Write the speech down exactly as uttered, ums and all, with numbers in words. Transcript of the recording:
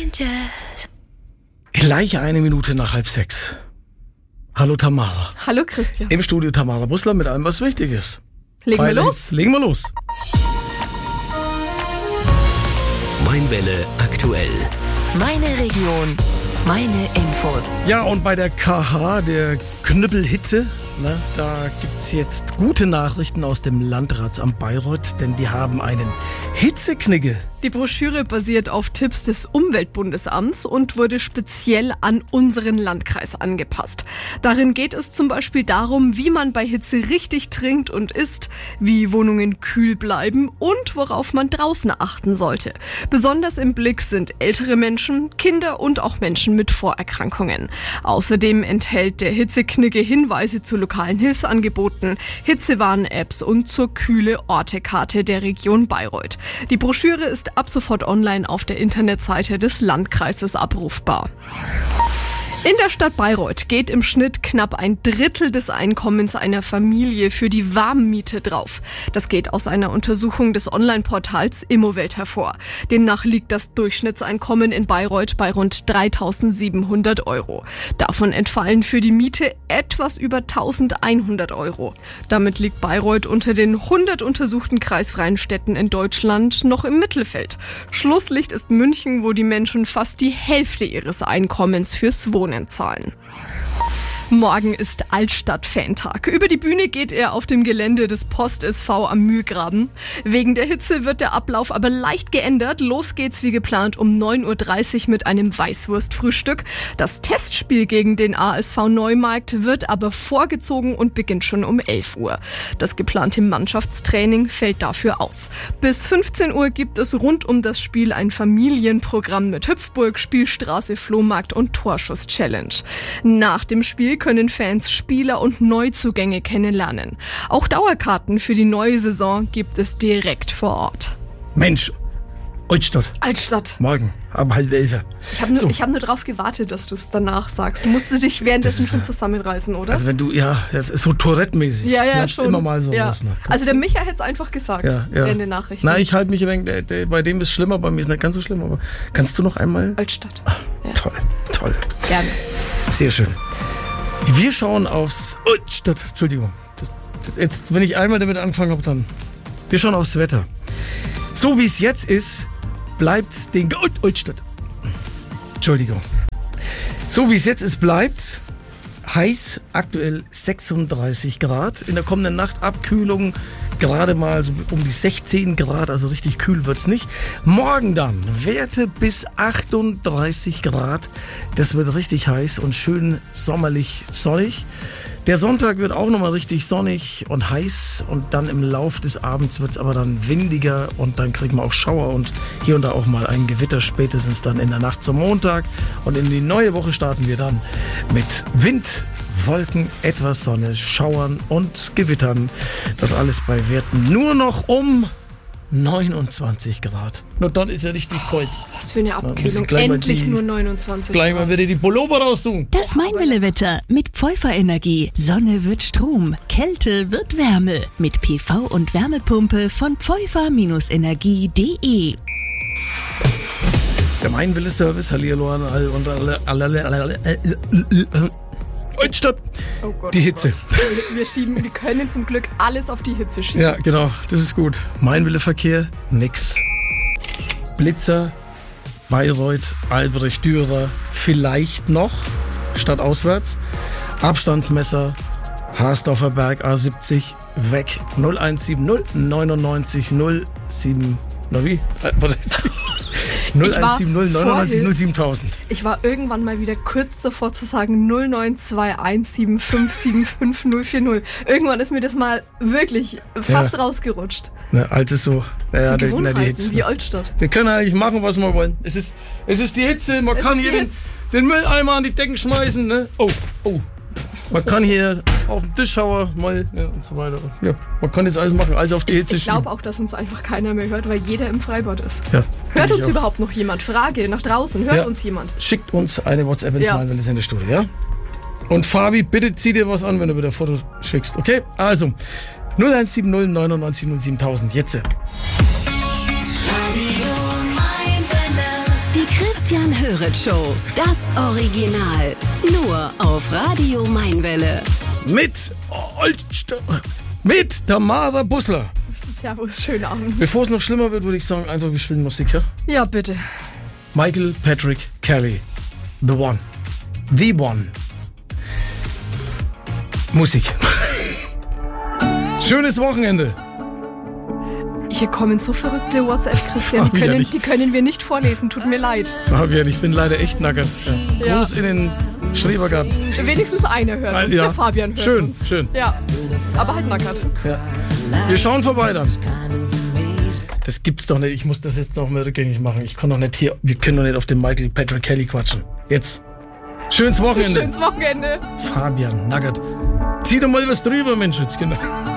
Jazz. Gleich eine Minute nach halb sechs. Hallo Tamara. Hallo Christian. Im Studio Tamara Bussler mit allem, was wichtig ist. Legen wir los? Jetzt legen wir los. Mainwelle aktuell. Meine Region, meine Infos. Ja, und bei der K H, der Knüppelhitze, ne, da gibt's jetzt gute Nachrichten aus dem Landratsamt Bayreuth, denn die haben einen Hitzeknigge. Die Broschüre basiert auf Tipps des Umweltbundesamts und wurde speziell an unseren Landkreis angepasst. Darin geht es zum Beispiel darum, wie man bei Hitze richtig trinkt und isst, wie Wohnungen kühl bleiben und worauf man draußen achten sollte. Besonders im Blick sind ältere Menschen, Kinder und auch Menschen mit Vorerkrankungen. Außerdem enthält der Hitzeknigge Hinweise zu lokalen Hilfsangeboten, Hitzewarn-Apps und zur Kühle-Orte-Karte der Region Bayreuth. Die Broschüre ist ab sofort online auf der Internetseite des Landkreises abrufbar. In der Stadt Bayreuth geht im Schnitt knapp ein Drittel des Einkommens einer Familie für die Warmmiete drauf. Das geht aus einer Untersuchung des Online-Portals Immowelt hervor. Demnach liegt das Durchschnittseinkommen in Bayreuth bei rund dreitausendsiebenhundert Euro. Davon entfallen für die Miete etwas über eintausendeinhundert Euro. Damit liegt Bayreuth unter den hundert untersuchten kreisfreien Städten in Deutschland noch im Mittelfeld. Schlusslicht ist München, wo die Menschen fast die Hälfte ihres Einkommens fürs Wohnen zahlen. Morgen ist Altstadt-Fantag. Über die Bühne geht er auf dem Gelände des Post-S V am Mühlgraben. Wegen der Hitze wird der Ablauf aber leicht geändert. Los geht's wie geplant um neun Uhr dreißig mit einem Weißwurstfrühstück. Das Testspiel gegen den A S V Neumarkt wird aber vorgezogen und beginnt schon um elf Uhr. Das geplante Mannschaftstraining fällt dafür aus. Bis fünfzehn Uhr gibt es rund um das Spiel ein Familienprogramm mit Hüpfburg, Spielstraße, Flohmarkt und Torschuss-Challenge. Nach dem Spiel können Fans Spieler und Neuzugänge kennenlernen. Auch Dauerkarten für die neue Saison gibt es direkt vor Ort. Mensch, Altstadt. Altstadt. Morgen, ab halb elf. Ich habe nur, So. ich hab nur drauf gewartet, dass du es danach sagst. Du musstest dich währenddessen schon zusammenreißen, oder? Also wenn du, ja, das ist so Tourette-mäßig. ja, ja, Bleibst schon. immer mal so ja. raus. Ne? Also der Micha hätte es einfach gesagt, Ja, ja. während den Nachrichten. Nein, ich halte mich ein wenig, der, der, bei dem ist es schlimmer, bei mir ist es nicht ganz so schlimm, aber kannst du noch einmal? Altstadt. Ja. Toll, toll. Gerne. Sehr schön. Wir schauen aufs Altstadt. Entschuldigung. Das, das, jetzt, wenn ich einmal damit angefangen habe, dann. Wir schauen aufs Wetter. So wie es jetzt ist, bleibt's den Alt- Altstadt. Entschuldigung. So wie es jetzt ist, bleibt's heiß. Aktuell sechsunddreißig Grad. In der kommenden Nacht Abkühlung gerade mal so um die sechzehn Grad, also richtig kühl wird's nicht. Morgen dann Werte bis achtunddreißig Grad. Das wird richtig heiß und schön sommerlich sonnig. Der Sonntag wird auch nochmal richtig sonnig und heiß und dann im Lauf des Abends wird's aber dann windiger und dann kriegen wir auch Schauer und hier und da auch mal ein Gewitter, spätestens dann in der Nacht zum Montag. Und in die neue Woche starten wir dann mit Wind, Wolken, etwas Sonne, Schauern und Gewittern. Das alles bei Werten nur noch um neunundzwanzig Grad. Na, dann ist ja richtig kalt. Was für eine Abkühlung. gleich mal Endlich die- nur neunundzwanzig Gleich mal Grad. wieder die Pullover raussuchen. Das Mainwelle-Wetter mit Pfeufer-Energie. Sonne wird Strom, Kälte wird Wärme. Mit P V und Wärmepumpe von pfeufer Energie punkt de. Der Mainwelle-Service, hallihallo an alle und alle, alle, alle, alle, alle, alle, Altstadt. Oh Gott, Die oh Hitze. Gott. Wir schieben, wir können zum Glück alles auf die Hitze schieben. Ja, genau, das ist gut. Mainwelle-Verkehr, nix. Blitzer, Bayreuth, Albrecht Dürer, vielleicht noch, stadtauswärts. Abstandsmesser, Harsdorfer Berg A siebzig, weg, null eins sieben null neunundneunzig null sieben, na wie? Äh, warte. null eins sieben null neunundneunzig null siebentausend. Ich war irgendwann mal wieder kurz davor zu sagen null neun zwei eins sieben fünf sieben fünf null vier null. Irgendwann ist mir das mal wirklich fast Ja. rausgerutscht. Ne, alt ist so. Naja, Die der, na, die Gewohnheiten, Hitze. wie Altstadt. Wir können eigentlich machen, was wir wollen. Es ist, es ist die Hitze, man Es kann ist hier die den, Hitze. den Mülleimer an die Decken schmeißen, ne? Oh, oh. Man kann hier auf den Tisch hauen, mal, ja, und so weiter. Ja, man kann jetzt alles machen, alles auf die Hitze Ich schieben. glaube auch, dass uns einfach keiner mehr hört, weil jeder im Freibad ist. Ja, Hört denke uns ich auch. überhaupt noch jemand? Frage nach draußen. Hört Ja. uns jemand? Schickt uns eine WhatsApp ins Ja. Mainwelle Sendestudio, ja? Und Fabi, bitte zieh dir was an, wenn du wieder ein Foto schickst, okay? Also, null eins sieben null neunundneunzig null siebentausend, jetzt. Die Christian Christian Höret Show. Das Original. Nur auf Radio Mainwelle. Mit, mit Tamara Bussler. Das ist ja wohl schön Abend. Bevor es noch schlimmer wird, würde ich sagen, einfach wir spielen Musik, ja? Ja, bitte. Michael Patrick Kelly. The One. The One. Musik. Schönes Wochenende. Hier kommen so verrückte WhatsApp, Christian. Die können, die können wir nicht vorlesen. Tut mir leid. Fabian, ich bin leider echt nackert. Ja. Ja. Gruß in den Schrebergarten. Wenigstens einer hört uns. Ja. Der Fabian hört Schön, uns. schön. Ja, aber halt nackert. Ja. Wir schauen vorbei dann. Das gibt's doch nicht. Ich muss das jetzt noch mal rückgängig machen. Ich kann doch nicht hier, wir können doch nicht auf den Michael Patrick Kelly quatschen. Jetzt. Schönes Wochenende. Schönes Wochenende. Fabian, nackert. Zieh doch mal was drüber, Mensch. Jetzt, genau.